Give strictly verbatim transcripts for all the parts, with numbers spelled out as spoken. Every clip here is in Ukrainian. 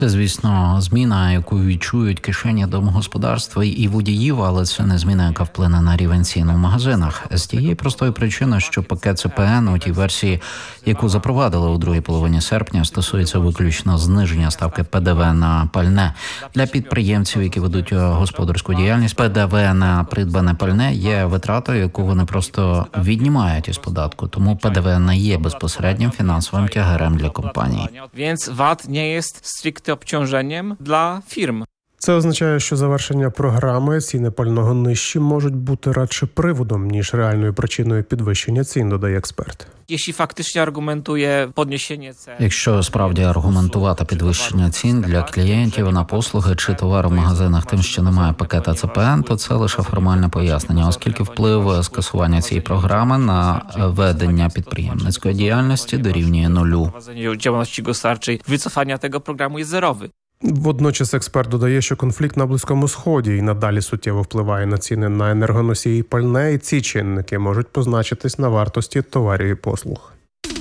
Це, звісно, зміна, яку відчують кишені домогосподарства і водіїв, але це не зміна, яка вплине на рівень цін у магазинах. З тієї простої причини, що пакет Це Пе Ен у тій версії, яку запровадили у другій половині серпня, стосується виключно зниження ставки Пе Де Ве на пальне. Для підприємців, які ведуть господарську діяльність, Пе Де Ве на придбане пальне є витратою, яку вони просто віднімають із податку. Тому Пе Де Ве не є безпосереднім фінансовим тягарем для компаній. Więc ве ей ті не є stricte obciążeniem dla firm. Це означає, що завершення програми ціни пального нижчі можуть бути радше приводом, ніж реальною причиною підвищення цін, додає експерт. Jeśli faktycznie argumentuje podniesienie cen. Якщо справді аргументувати підвищення цін для клієнтів на послуги чи товари в магазинах тим, що немає пакета Це Пе Ен, то це лише формальне пояснення, оскільки вплив скасування цієї програми на ведення підприємницької діяльності дорівнює нулю. Działalności gospodarczej, wycofania tego programu jest zerowy. Водночас експерт додає, що конфлікт на Близькому Сході і надалі суттєво впливає на ціни на енергоносії і пальне, і ці чинники можуть позначитись на вартості товарів і послуг.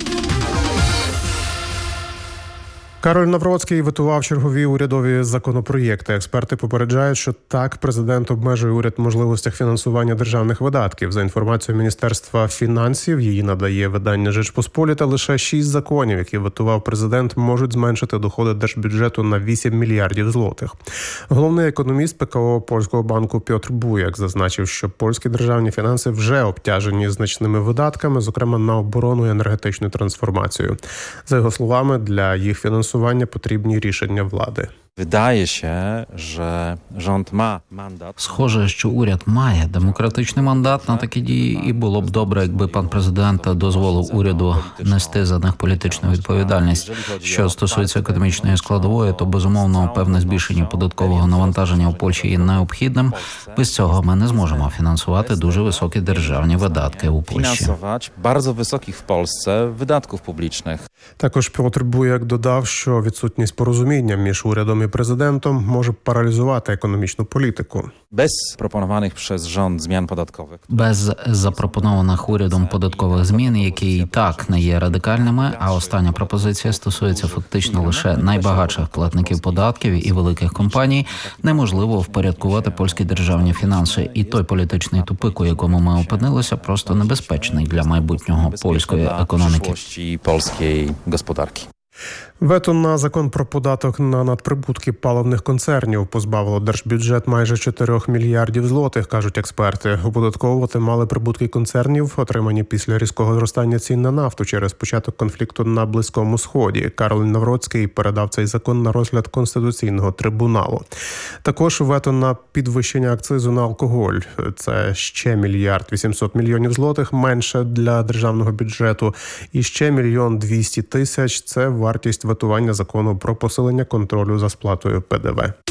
Кароль Навроцький ветував чергові урядові законопроєкти. Експерти попереджають, що так президент обмежує уряд в можливостях фінансування державних видатків. За інформацією Міністерства фінансів, її надає видання «Жечпосполіта», лише шість законів, які ветував президент, можуть зменшити доходи держбюджету на вісім мільярдів злотих. Головний економіст Пе Ка О Польського банку Пьотр Буяк зазначив, що польські державні фінанси вже обтяжені значними видатками, зокрема на оборону і енергетичну трансформацію. За його словами, для їх фінансування потрібні рішення влади. Wydaje się, że rząd ma mandat. Схоже, що уряд має демократичний мандат на такі дії, і було б добре, якби пан президент дозволив уряду нести за них політичну відповідальність. Що стосується економічної складової, то, безумовно, певне збільшення податкового навантаження в Польщі є необхідним. Без цього ми не зможемо фінансувати дуже високі державні видатки у Польщі. Finansować bardzo wysokich w Polsce wydatków publicznych. Також Пьотр Буяк додав, що відсутність порозуміння між урядом і президентом може паралізувати економічну політику. Bez proponowanych przez rząd zmian podatkowych. Без запропонованих урядом податкових змін, які і так не є радикальними, а остання пропозиція стосується фактично лише найбагатших платників податків і великих компаній, неможливо впорядкувати польські державні фінанси. І той політичний тупик, у якому ми опинилися, просто небезпечний для майбутнього польської економіки. Польської господарки. Вето на закон про податок на надприбутки паливних концернів позбавило держбюджет майже чотирьох мільярдів злотих, кажуть експерти. Оподатковувати мали прибутки концернів, отримані після різкого зростання цін на нафту через початок конфлікту на Близькому Сході. Кароль Навроцький передав цей закон на розгляд Конституційного трибуналу. Також вето на підвищення акцизу на алкоголь. Це ще мільярд вісімсот мільйонів злотих менше для державного бюджету. І ще мільйон двісті тисяч – це вартість ветування закону про посилення контролю за сплатою Пе Де Ве.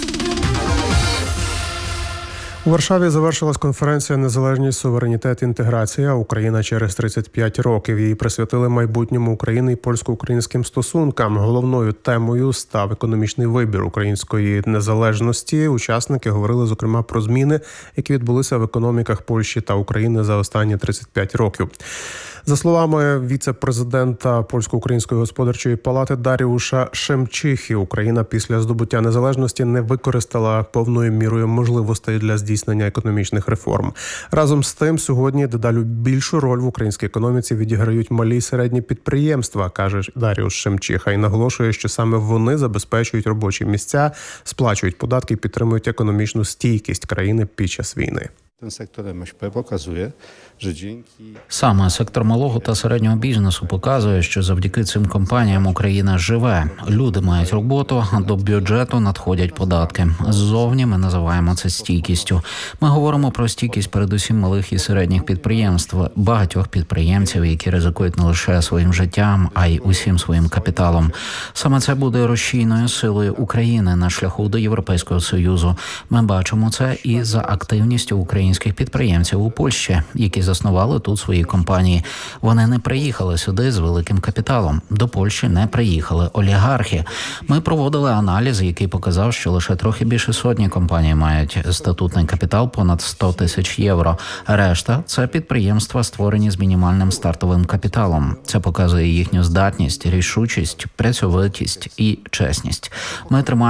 У Варшаві завершилась конференція «Незалежність, суверенітет, інтеграція. Україна через тридцять п'ять років». Її присвятили майбутньому України і польсько-українським стосункам. Головною темою став економічний вибір української незалежності. Учасники говорили, зокрема, про зміни, які відбулися в економіках Польщі та України за останні тридцять п'ять років. За словами віце-президента Польсько-української господарчої палати Даріуша Шемчихи, Україна після здобуття незалежності не використала повною мірою можливостей для здійснення економічних реформ. Разом з тим, сьогодні дедалі більшу роль в українській економіці відіграють малі і середні підприємства, каже Даріуш Шемчиха, і наголошує, що саме вони забезпечують робочі місця, сплачують податки і підтримують економічну стійкість країни під час війни. Саме сектор малого та середнього бізнесу показує, що завдяки цим компаніям Україна живе. Люди мають роботу, а до бюджету надходять податки. Ззовні ми називаємо це стійкістю. Ми говоримо про стійкість передусім малих і середніх підприємств, багатьох підприємців, які ризикують не лише своїм життям, а й усім своїм капіталом. Саме це буде рушійною силою України на шляху до Європейського Союзу. Ми бачимо це і за активністю України українських підприємців у Польщі, які заснували тут свої компанії. Вони не приїхали сюди з великим капіталом. До Польщі не приїхали олігархи. Ми проводили аналіз, який показав, що лише трохи більше сотні компаній мають статутний капітал понад сто тисяч євро. Решта – це підприємства, створені з мінімальним стартовим капіталом. Це показує їхню здатність, рішучість, працьовитість і чесність. Ми тримаємо